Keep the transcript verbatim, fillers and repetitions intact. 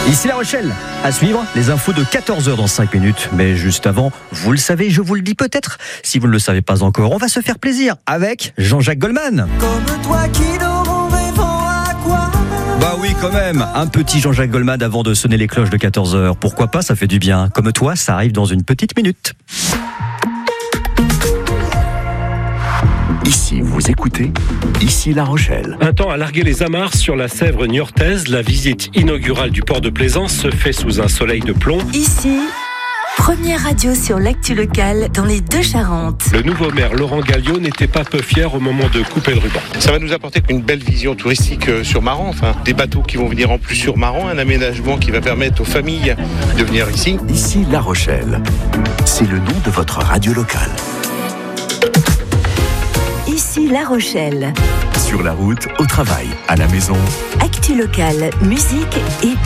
Ici La Rochelle, à suivre, les infos de quatorze heures dans cinq minutes. Mais juste avant, vous le savez, je vous le dis peut-être, si vous ne le savez pas encore, on va se faire plaisir avec Jean-Jacques Goldman. Comme toi qui dort en rêvant à quoi? Bah oui, quand même, un petit Jean-Jacques Goldman avant de sonner les cloches de quatorze heures. Pourquoi pas, ça fait du bien. Comme toi, ça arrive dans une petite minute. Ici, vous écoutez, ici La Rochelle. Un temps à larguer les amarres sur la Sèvre niortaise, la visite inaugurale du port de Plaisance se fait sous un soleil de plomb. Ici, première radio sur l'actu locale dans les Deux-Charentes. Le nouveau maire Laurent Galliot n'était pas peu fier au moment de couper le ruban. Ça va nous apporter une belle vision touristique sur Maran, enfin des bateaux qui vont venir en plus sur Maran, un aménagement qui va permettre aux familles de venir ici. Ici La Rochelle, c'est le nom de votre radio locale. Ici La Rochelle. Sur la route, au travail, à la maison. Actu locale, musique et